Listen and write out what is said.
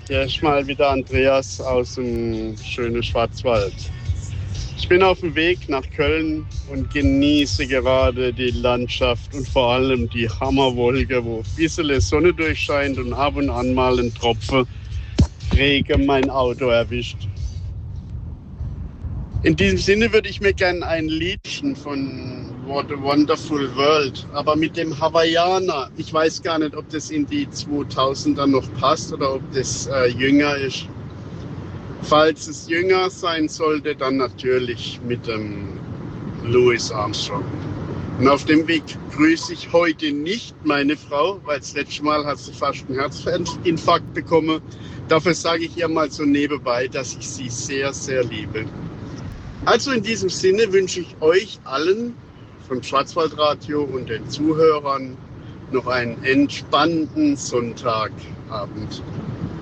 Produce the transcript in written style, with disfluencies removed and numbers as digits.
Hier ist mal wieder Andreas aus dem schönen Schwarzwald. Ich bin auf dem Weg nach Köln und genieße gerade die Landschaft und vor allem die Hammerwolke, wo ein bisschen Sonne durchscheint und ab und an mal ein Tropfen Regen mein Auto erwischt. In diesem Sinne würde ich mir gerne ein Liedchen von What a Wonderful World, aber mit dem Hawaiianer. Ich weiß gar nicht, ob das in die 2000er noch passt oder ob das jünger ist. Falls es jünger sein sollte, dann natürlich mit dem Louis Armstrong. Und auf dem Weg grüße ich heute nicht meine Frau, weil das letzte Mal hat sie fast einen Herzinfarkt bekommen. Dafür sage ich ihr mal so nebenbei, dass ich sie sehr, sehr liebe. Also in diesem Sinne wünsche ich euch allen vom Schwarzwaldradio und den Zuhörern noch einen entspannten Sonntagabend.